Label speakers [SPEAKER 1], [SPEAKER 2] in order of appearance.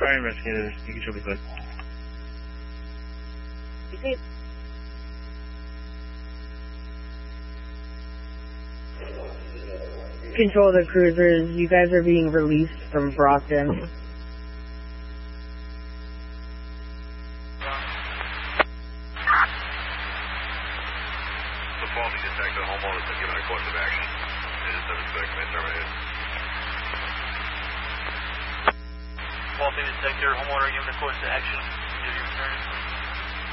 [SPEAKER 1] Fire investigators, you should be good.
[SPEAKER 2] Control the cruisers, you guys are being released from Brockton.
[SPEAKER 3] The faulty detector, homeowner has been given a course of action. It is subject to terminated.
[SPEAKER 4] Faulty detector, homeowner given a course of action. Give your return.